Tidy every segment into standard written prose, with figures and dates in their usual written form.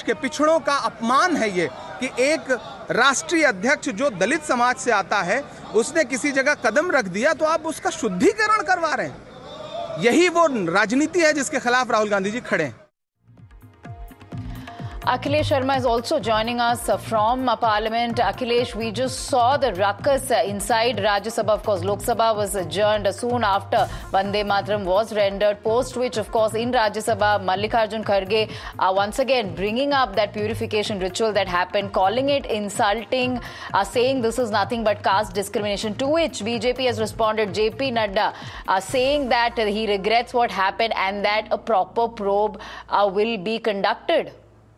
के पिछड़ों का अपमान है ये कि एक राष्ट्रीय अध्यक्ष जो दलित समाज से आता है उसने किसी जगह कदम रख दिया तो आप उसका शुद्धिकरण करवा रहे हैं। यही वो राजनीति है जिसके खिलाफ राहुल गांधी जी खड़े हैं। Akhilesh Sharma is also joining us from Parliament. Akhilesh, we just saw the ruckus inside Rajya Sabha. Of course, Lok Sabha was adjourned soon after Vande Mataram was rendered, post which, of course, in Rajya Sabha, Mallikarjun Kharge once again bringing up that purification ritual that happened, calling it insulting, saying this is nothing but caste discrimination, to which BJP has responded, JP Nadda, saying that he regrets what happened and that a proper probe will be conducted.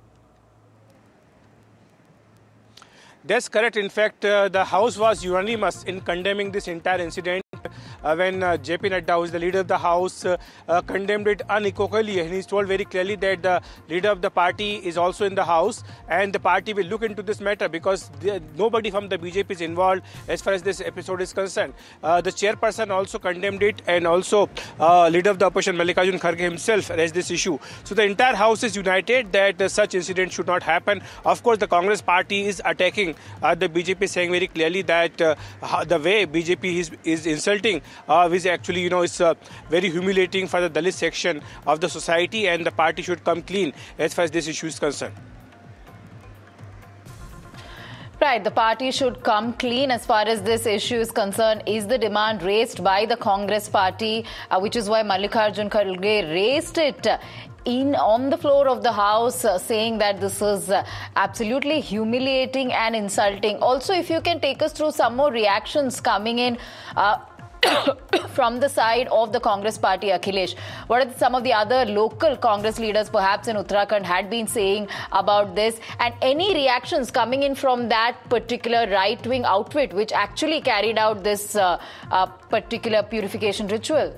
That's correct. In fact, the House was unanimous in condemning this entire incident. When JP Nadda, who is the leader of the House, condemned it unequivocally, and he's told very clearly that the leader of the party is also in the House and the party will look into this matter because nobody from the BJP is involved as far as this episode is concerned. The chairperson also condemned it, and also leader of the opposition Mallikarjun Kharge himself raised this issue. So the entire House is united that such incident should not happen. Of course, the Congress party is attacking the BJP, saying very clearly that the way BJP is insulting which actually, is very humiliating for the Dalit section of the society, and the party should come clean as far as this issue is concerned. Right, the party should come clean as far as this issue is concerned, is the demand raised by the Congress party, which is why Mallikarjun Kharge raised it on the floor of the House, saying that this is absolutely humiliating and insulting. Also, if you can take us through some more reactions coming in from the side of the Congress party, Akhilesh. What are some of the other local Congress leaders, perhaps in Uttarakhand, had been saying about this? And any reactions coming in from that particular right-wing outfit which actually carried out this particular purification ritual?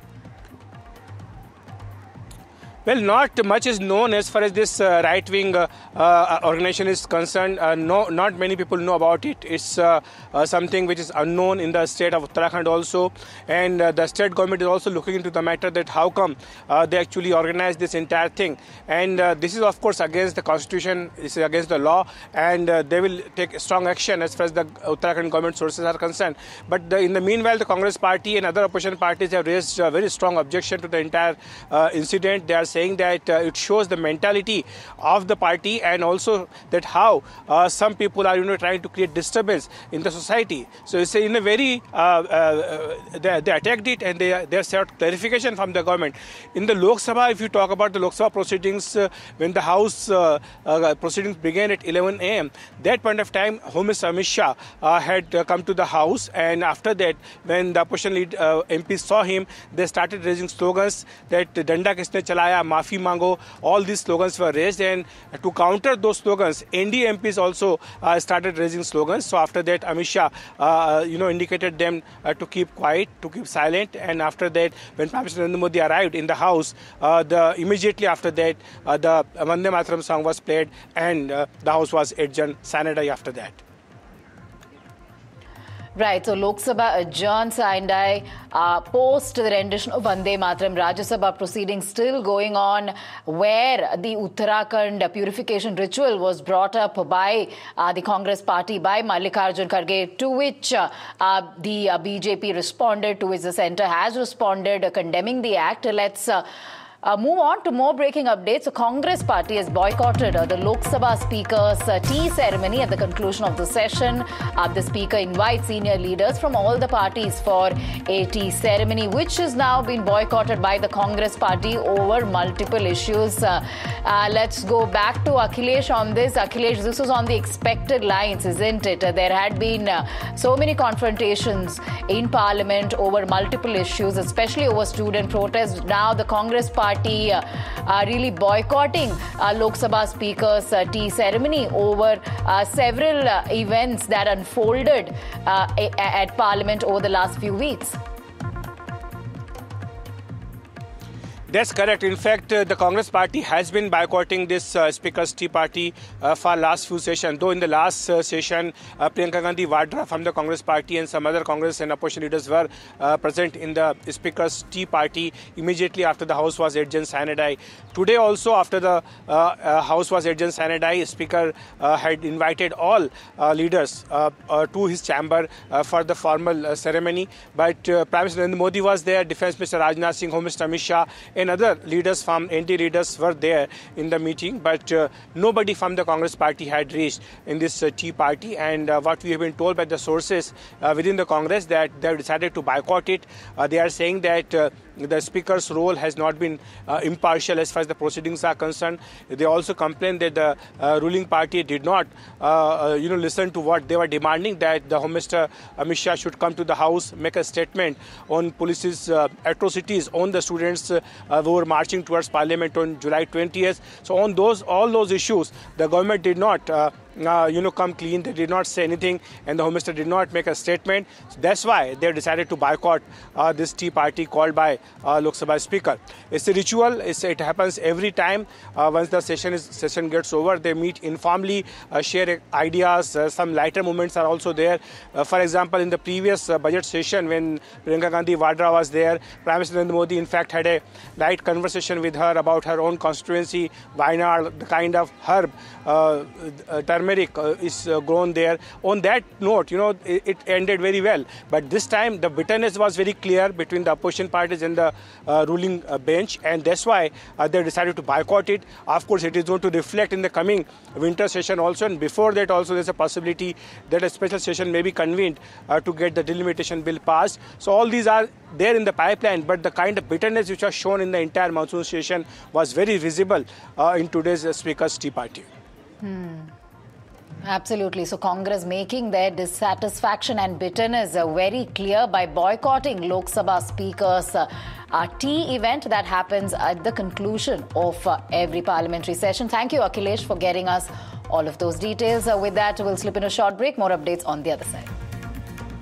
Well, not much is known as far as this right-wing organization is concerned. Not many people know about it. It's something which is unknown in the state of Uttarakhand also. And the state government is also looking into the matter that how come they actually organized this entire thing. And this is, of course, against the constitution, this is against the law, and they will take strong action as far as the Uttarakhand government sources are concerned. But in the meanwhile, the Congress party and other opposition parties have raised a very strong objection to the entire incident. They are saying that it shows the mentality of the party, and also that how some people are trying to create disturbance in the society. So it's in a very they attacked it, and they sought clarification from the government. In the Lok Sabha, if you talk about the Lok Sabha proceedings, when the House proceedings began at 11 a.m., that point of time, Home Minister Amit Shah had come to the House, and after that, when the opposition MPs saw him, they started raising slogans that Danda Kisne Chalaya, Maafi Mango. All these slogans were raised, and to counter those slogans, NDA MPs also started raising slogans. So after that, Amit Shah, indicated them to keep quiet, to keep silent. And after that, when Prime Minister Narendra Modi arrived in the House, immediately after that, the Vande Mataram song was played, and the House was adjourned sine die after that. Right, so Lok Sabha adjourns and post the rendition of Vande Mataram. Rajya Sabha proceedings still going on, where the Uttarakhand purification ritual was brought up by the Congress party, by Mallikarjun Kharge, to which the BJP responded, to which the centre has responded, condemning the act. Let's move on to more breaking updates. The Congress party has boycotted the Lok Sabha Speaker's tea ceremony at the conclusion of the session. The Speaker invites senior leaders from all the parties for a tea ceremony, which has now been boycotted by the Congress party over multiple issues. Let's go back to Akhilesh on this. Akhilesh, this was on the expected lines, isn't it? There had been so many confrontations in Parliament over multiple issues, especially over student protests. Now the Congress party really boycotting Lok Sabha Speaker's tea ceremony over several events that unfolded at Parliament over the last few weeks. That's correct. In fact, the Congress party has been boycotting this Speaker's Tea Party for last few sessions. Though in the last session, Priyanka Gandhi Vadra from the Congress party and some other Congress and opposition leaders were present in the Speaker's Tea Party immediately after the House was adjourned sine die. Today also, after the House was adjourned sine die, Speaker had invited all leaders to his chamber for the formal ceremony. But Prime Minister Narendra Modi was there, Defence Minister Rajnath Singh, Home Minister Amit Shah, and other leaders from ND leaders were there in the meeting, but nobody from the Congress party had reached in this tea party. And what we have been told by the sources within the Congress, that they have decided to boycott it. They are saying that the Speaker's role has not been impartial as far as the proceedings are concerned. They also complained that the ruling party did not listen to what they were demanding, that the Home Minister Amit Shah should come to the House, make a statement on police's atrocities on the students who were marching towards Parliament on July 20th. So on all those issues, the government did not come clean. They did not say anything, and the Home Minister did not make a statement. So that's why they decided to boycott this tea party called by Lok Sabha Speaker. It's a ritual. It happens every time. Once the session gets over, they meet informally, share ideas. Some lighter moments are also there. For example, in the previous budget session, when Priyanka Gandhi Vadra was there, Prime Minister Narendra Modi in fact had a light conversation with her about her own constituency, Wayanad, the kind of herb, turmeric is grown there. On that note, it ended very well. But this time, the bitterness was very clear between the opposition parties and the ruling bench, and that's why they decided to boycott it. Of course, it is going to reflect in the coming winter session also, and before that also there's a possibility that a special session may be convened to get the delimitation bill passed. So all these are there in the pipeline, but the kind of bitterness which was shown in the entire monsoon session was very visible in today's Speaker's Tea Party. Absolutely. So Congress making their dissatisfaction and bitterness very clear by boycotting Lok Sabha Speaker's tea event that happens at the conclusion of every parliamentary session. Thank you, Akhilesh, for getting us all of those details. With that, we'll slip in a short break. More updates on the other side.